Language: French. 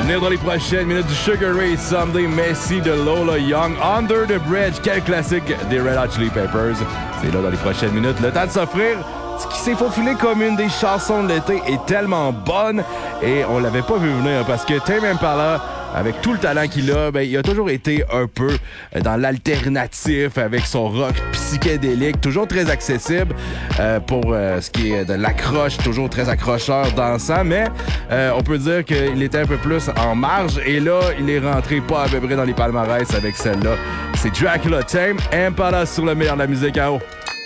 venir dans les prochaines minutes du Sugar Ray Someday, Messi de Lola Young, Under the Bridge, quel classique des Red Hot Chili Peppers. C'est là dans les prochaines minutes. Le temps de s'offrir ce qui s'est faufilé comme une des chansons de l'été est tellement bonne et on l'avait pas vu venir parce que Tame Impala, avec tout le talent qu'il a, il a toujours été un peu dans l'alternatif avec son rock psychédélique, toujours très accessible pour ce qui est de l'accroche, toujours très accrocheur, dansant, mais on peut dire qu'il était un peu plus en marge et là, il est rentré pas à peu près dans les palmarès avec celle-là. C'est Dracula, Tame Impala sur le meilleur de la musique à eau.